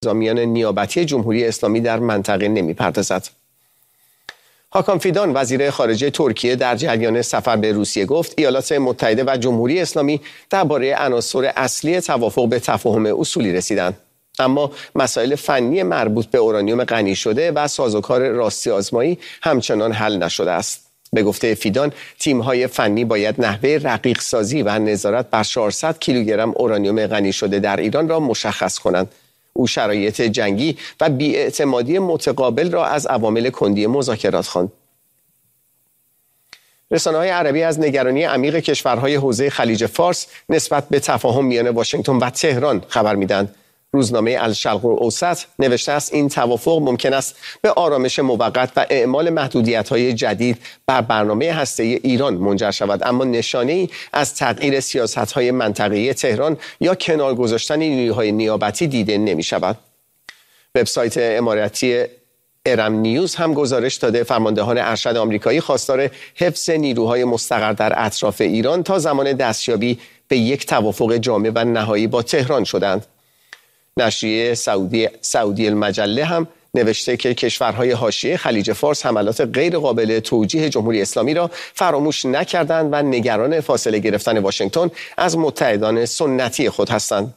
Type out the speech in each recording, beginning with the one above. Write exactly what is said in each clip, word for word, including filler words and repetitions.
نظامیان نیابتی جمهوری اسلامی در منطقه نمی‌پردازد. هاکان فیدان وزیر خارجه ترکیه در جریان سفر به روسیه گفت ایالات متحده و جمهوری اسلامی درباره عناصر اصلی توافق به تفاهم اصولی رسیدند، اما مسائل فنی مربوط به اورانیوم غنی شده و سازوکار راستی آزمایی همچنان حل نشده است. به گفته فیدان، تیم‌های فنی باید نحوه رقیق سازی و نظارت بر چهارصد کیلوگرم اورانیوم غنی شده در ایران را مشخص کنند. او شرایط جنگی و بی‌اعتمادی متقابل را از عوامل کندی مذاکرات خواند. رسانه‌های عربی از نگرانی عمیق کشورهای حوزه خلیج فارس نسبت به تفاهم میان واشنگتن و تهران خبر می‌دهند. روزنامه الشرق الاوسط نوشته است این توافق ممکن است به آرامش موقت و اعمال محدودیت‌های جدید بر برنامه هسته‌ای ایران منجر شود، اما نشانه‌ای از تغییر سیاست‌های منطقه‌ای تهران یا کنار گذاشتن نیروهای نیابتی دیده نمی‌شود. وبسایت اماراتی ارم نیوز هم گزارش داده فرماندهان ارشد آمریکایی خواستار حفظ نیروهای مستقر در اطراف ایران تا زمان دستیابی به یک توافق جامع و نهایی با تهران شدند. نشریه سعودی سعودی المجله هم نوشته که کشورهای حاشیه خلیج فارس حملات غیر قابل توجیه جمهوری اسلامی را فراموش نکردند و نگران فاصله گرفتن واشنگتن از متحدان سنتی خود هستند.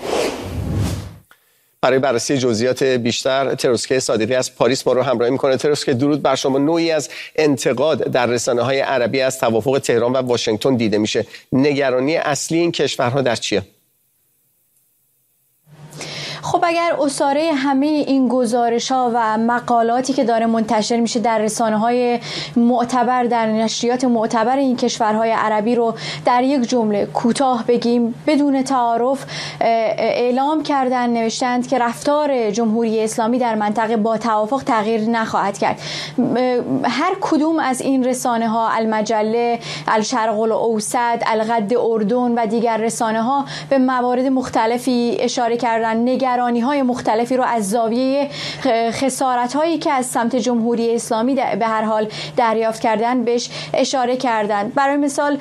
برای بررسی جزئیات بیشتر تروسکه صادقی از پاریس ما رو همراهی می‌کنه. تروسکه، درود بر شما. نوعی از انتقاد در رسانه‌های عربی از توافق تهران و واشنگتن دیده میشه. نگرانی اصلی این کشورها در چیه؟ خب اگر اساره همه این گزارش‌ها و مقالاتی که داره منتشر میشه در رسانه‌های معتبر، در نشریات معتبر این کشورهای عربی رو در یک جمله کوتاه بگیم، بدون تعارف اعلام کردن، نوشتند که رفتار جمهوری اسلامی در منطقه با توافق تغییر نخواهد کرد. هر کدوم از این رسانه‌ها، المجله، الشرق الاوسط، الغد اردن و دیگر رسانه‌ها به موارد مختلفی اشاره کردن، نگرانی های مختلفی رو از زاویه خسارت هایی که از سمت جمهوری اسلامی به هر حال دریافت کردن بهش اشاره کردن. برای مثال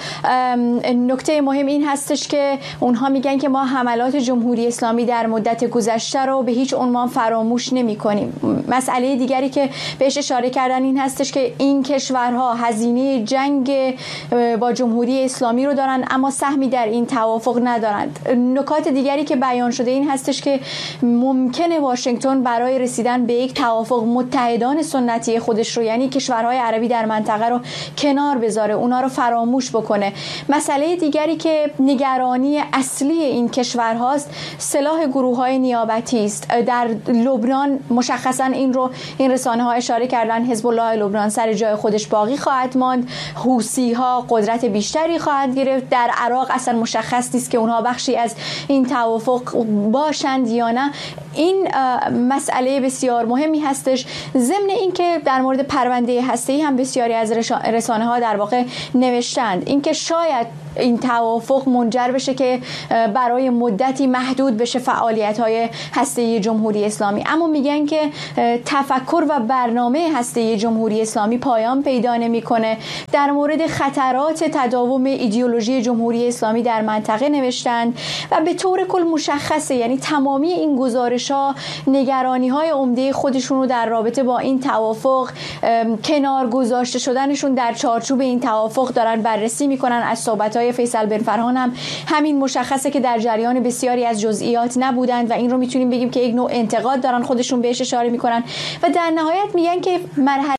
نکته مهم این هستش که اونها میگن که ما حملات جمهوری اسلامی در مدت گذشته رو به هیچ عنوان فراموش نمی کنیم. مسئله دیگری که بهش اشاره کردن این هستش که این کشورها هزینه جنگ با جمهوری اسلامی رو دارن اما سهمی در این توافق ندارند. نکات دیگری که بیان شده این هستش که ممکنه واشنگتن برای رسیدن به یک توافق متحدان سنتی خودش رو، یعنی کشورهای عربی در منطقه رو کنار بذاره، اونا رو فراموش بکنه. مسئله دیگری که نگرانی اصلی این کشورهاست سلاح گروه‌های نیابتی است. در لبنان مشخصا این رو این رسانه‌ها اشاره کردن، حزب الله لبنان سر جای خودش باقی خواهد ماند، حوثی‌ها قدرت بیشتری خواهد گرفت. در عراق اصلا مشخص نیست که اونها بخشی از این توافق باشند یا نه. این مسئله بسیار مهمی هستش. ضمن اینکه در مورد پرونده هسته‌ای هم بسیاری از رسانه‌ها در واقع نوشتند اینکه شاید این توافق منجر بشه که برای مدتی محدود بشه فعالیت‌های هسته‌ای جمهوری اسلامی، اما میگن که تفکر و برنامه هسته‌ای جمهوری اسلامی پایان پیدا نمی‌کنه. در مورد خطرات تداوم ایدئولوژی جمهوری اسلامی در منطقه نوشتند و به طور کل مشخصه، یعنی تمامی این گزارش‌ها نگرانی‌های عمده خودشون رو در رابطه با این توافق، کنار گذاشته شدنشون در چارچوب این توافق دارن بررسی می‌کنن. از صحبت‌های فیصل بن فرهان هم همین مشخصه که در جریان بسیاری از جزئیات نبودند و این رو میتونیم بگیم که یک نوع انتقاد دارن خودشون بهش اشاره میکنن و در نهایت میگن که مرحله